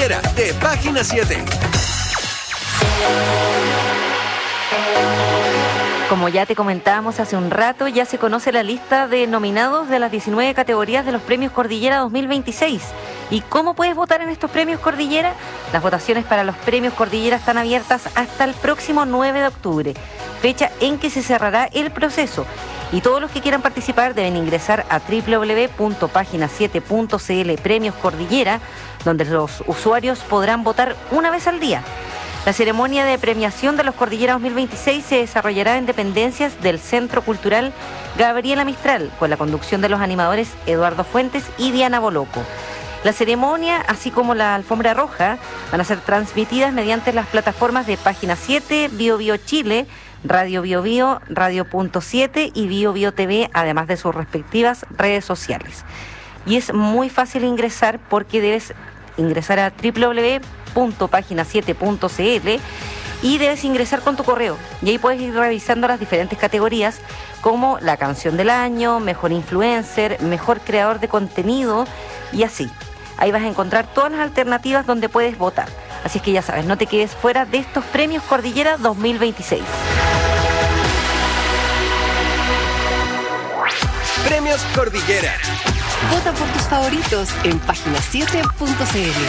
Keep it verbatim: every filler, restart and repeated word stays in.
Cordillera de Página siete. Como ya te comentábamos hace un rato, ya se conoce la lista de nominados de las diecinueve categorías de los Premios Cordillera dos mil veintiséis. ¿Y cómo puedes votar en estos Premios Cordillera? Las votaciones para los Premios Cordillera están abiertas hasta el próximo nueve de octubre, fecha en que se cerrará el proceso. Y todos los que quieran participar deben ingresar a doble u doble u doble u punto página siete punto c l Premios Cordillera, donde los usuarios podrán votar una vez al día. La ceremonia de premiación de los Cordillera dos mil veintiséis se desarrollará en dependencias del Centro Cultural Gabriela Mistral, con la conducción de los animadores Eduardo Fuentes y Diana Boloco. La ceremonia, así como la alfombra roja, van a ser transmitidas mediante las plataformas de Página siete, Bio Bio Chile, Radio Bio Bio, Radio Punto siete y Bio Bio T V, además de sus respectivas redes sociales. Y es muy fácil ingresar porque debes ingresar a doble u doble u doble u punto página siete punto c l y debes ingresar con tu correo. Y ahí puedes ir revisando las diferentes categorías como la canción del año, mejor influencer, mejor creador de contenido y así. Ahí vas a encontrar todas las alternativas donde puedes votar. Así es que ya sabes, no te quedes fuera de estos Premios Cordillera dos mil veintiséis. Premios Cordillera. Vota por tus favoritos en página siete punto c l.